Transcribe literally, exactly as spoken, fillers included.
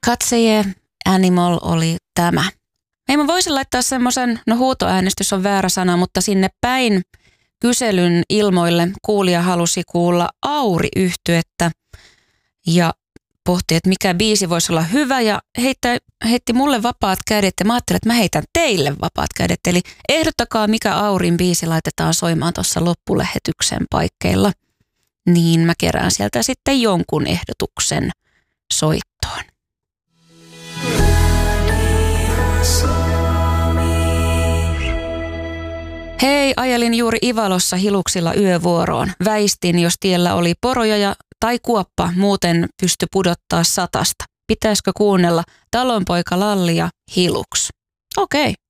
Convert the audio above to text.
Katseje Animal oli tämä. Ei mä voisin laittaa semmoisen, no huutoäänestys on väärä sana, mutta sinne päin kyselyn ilmoille kuulija halusi kuulla Auri-yhtyettä ja pohti, että mikä biisi voisi olla hyvä ja heittä, heitti mulle vapaat kädet ja mä ajattelin, että mä heitän teille vapaat kädet. Eli ehdottakaa, mikä Aurin biisi laitetaan soimaan tuossa loppulähetyksen paikkeilla, niin mä kerään sieltä sitten jonkun ehdotuksen soittoon. Hei, ajelin juuri Ivalossa Hiluksilla yövuoroon. Väistin, jos tiellä oli poroja ja, tai kuoppa, muuten pysty pudottaa satasta. Pitäisikö kuunnella Talonpoika Lalli ja Hiluks? Okei.